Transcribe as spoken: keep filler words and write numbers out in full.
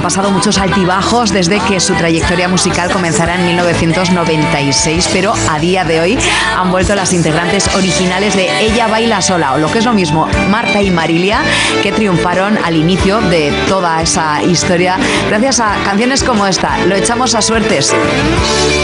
han pasado muchos altibajos desde que su trayectoria musical comenzara en mil novecientos noventa y seis, pero a día de hoy han vuelto las integrantes originales de Ella Baila Sola, o lo que es lo mismo, Marta y Marilia, que triunfaron al inicio de toda esa historia gracias a canciones como esta, Lo echamos a suertes.